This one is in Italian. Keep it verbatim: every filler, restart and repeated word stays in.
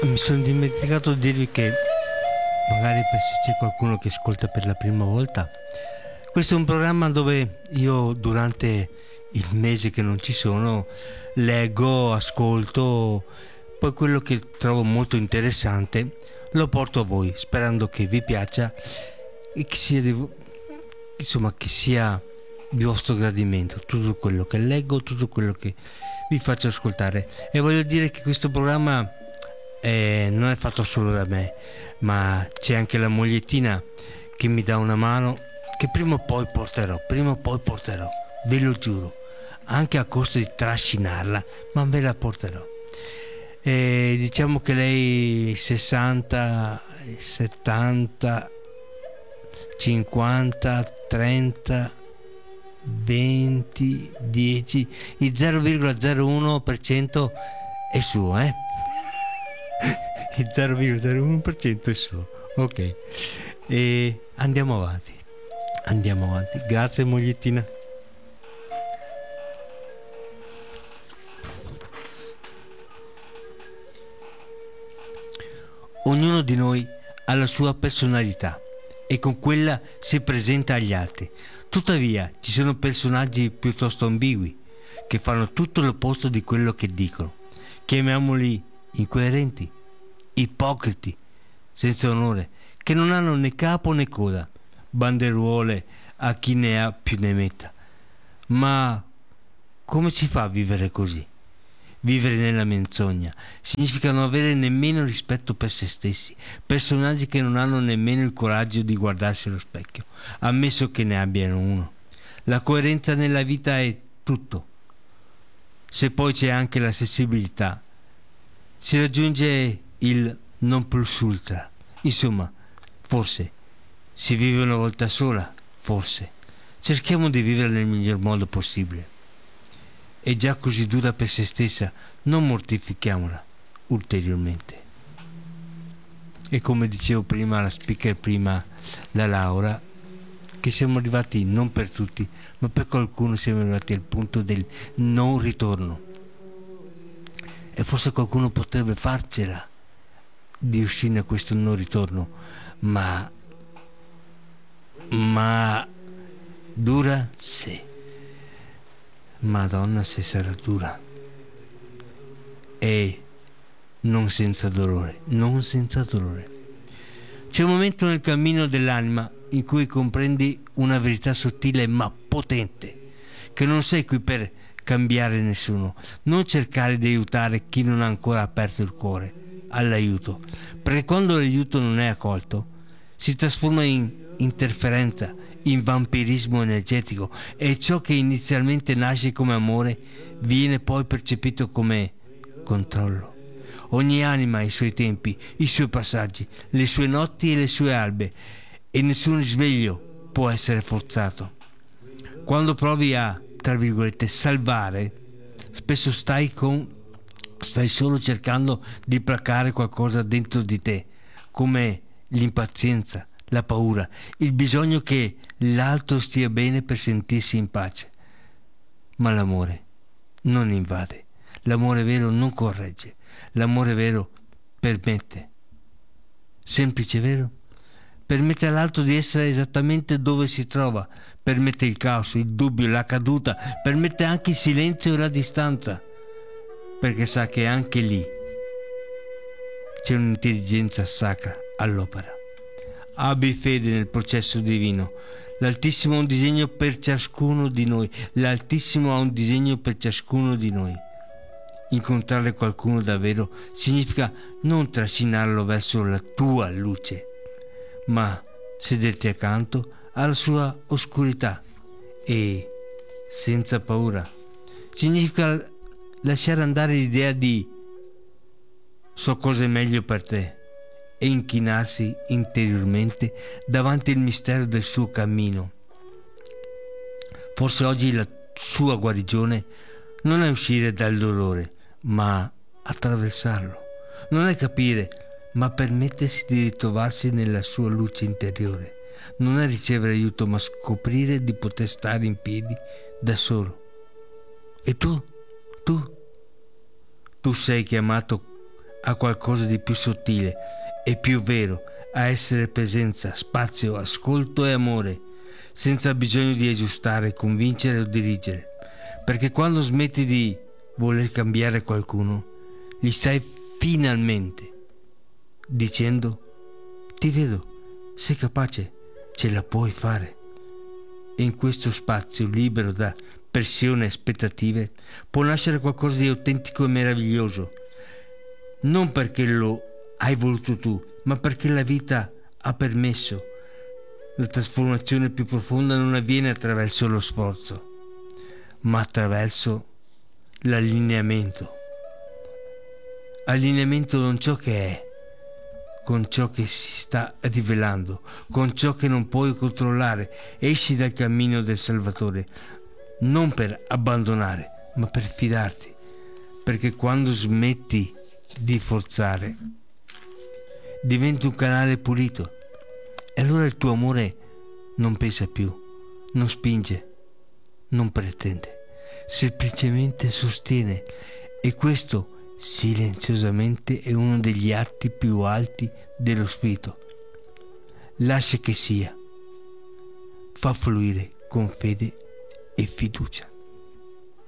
Mi sono dimenticato di dirvi che magari per se c'è qualcuno che ascolta per la prima volta, questo è un programma dove io durante il mese che non ci sono leggo, ascolto, poi quello che trovo molto interessante lo porto a voi, sperando che vi piaccia e che sia di, insomma che sia di vostro gradimento tutto quello che leggo, tutto quello che vi faccio ascoltare. E voglio dire che questo programma eh, non è fatto solo da me, ma c'è anche la mogliettina che mi dà una mano, che prima o poi porterò, prima o poi porterò, ve lo giuro, anche a costo di trascinarla, ma ve la porterò. E diciamo che lei sessanta, settanta, cinquanta, trenta, venti, dieci, il zero virgola zero uno per cento è suo, eh? Il zero virgola zero uno per cento è suo. Ok. E andiamo avanti. Andiamo avanti. Grazie mogliettina. Ognuno di noi ha la sua personalità e con quella si presenta agli altri. Tuttavia ci sono personaggi piuttosto ambigui che fanno tutto l'opposto di quello che dicono. Chiamiamoli incoerenti, ipocriti, senza onore, che non hanno né capo né coda, banderuole a chi ne ha più ne metta. Ma come si fa a vivere così? Vivere nella menzogna significa non avere nemmeno rispetto per se stessi, personaggi che non hanno nemmeno il coraggio di guardarsi allo specchio, ammesso che ne abbiano uno. La coerenza nella vita è tutto. Se poi c'è anche la sensibilità, si raggiunge il non plus ultra. Insomma, forse si vive una volta sola, forse. Cerchiamo di vivere nel miglior modo possibile. È già così dura per se stessa, non mortifichiamola ulteriormente. E come dicevo prima, la speaker prima, la Laura, che siamo arrivati non per tutti, ma per qualcuno siamo arrivati al punto del non ritorno. E forse qualcuno potrebbe farcela di uscire da questo non ritorno, ma ma dura? Sì. Madonna, se sarà dura. E non senza dolore, non senza dolore. C'è un momento nel cammino dell'anima in cui comprendi una verità sottile ma potente, che non sei qui per cambiare nessuno, non cercare di aiutare chi non ha ancora aperto il cuore all'aiuto, perché quando l'aiuto non è accolto si trasforma in interferenza, in vampirismo energetico, e ciò che inizialmente nasce come amore viene poi percepito come controllo. Ogni anima ha i suoi tempi, i suoi passaggi, le sue notti e le sue albe, e nessun risveglio può essere forzato. Quando provi a, tra virgolette, salvare, spesso stai con stai solo cercando di placare qualcosa dentro di te, come l'impazienza, la paura, il bisogno che l'altro stia bene per sentirsi in pace. Ma l'amore non invade, l'amore vero non corregge, l'amore vero permette. Semplice, vero? Permette all'altro di essere esattamente dove si trova, permette il caos, il dubbio, la caduta, permette anche il silenzio e la distanza, perché sa che anche lì c'è un'intelligenza sacra all'opera. Abbi fede nel processo divino. L'Altissimo ha un disegno per ciascuno di noi. L'Altissimo ha un disegno per ciascuno di noi. Incontrare qualcuno davvero significa non trascinarlo verso la tua luce, ma sederti accanto alla sua oscurità e, senza paura, significa lasciare andare l'idea di so cosa è meglio per te e inchinarsi interiormente davanti al mistero del suo cammino. Forse oggi la sua guarigione non è uscire dal dolore, ma attraversarlo. Non è capire, ma permettersi di ritrovarsi nella sua luce interiore. Non è ricevere aiuto, ma scoprire di poter stare in piedi da solo. E tu? Tu? Tu sei chiamato a qualcosa di più sottile e più vero, a essere presenza, spazio, ascolto e amore, senza bisogno di aggiustare, convincere o dirigere. Perché quando smetti di voler cambiare qualcuno, gli stai finalmente dicendo: ti vedo, sei capace, ce la puoi fare. E in questo spazio libero da pressione e aspettative può nascere qualcosa di autentico e meraviglioso, non perché lo hai voluto tu, ma perché la vita ha permesso. La trasformazione più profonda non avviene attraverso lo sforzo, ma attraverso l'allineamento. Allineamento con ciò che è, con ciò che si sta rivelando, con ciò che non puoi controllare. Esci dal cammino del Salvatore, non per abbandonare, ma per fidarti, perché quando smetti di forzare, diventi un canale pulito, e allora il tuo amore non pesa più, non spinge, non pretende, semplicemente sostiene. E questo silenziosamente è uno degli atti più alti dello spirito. Lascia che sia, fa fluire con fede e fiducia.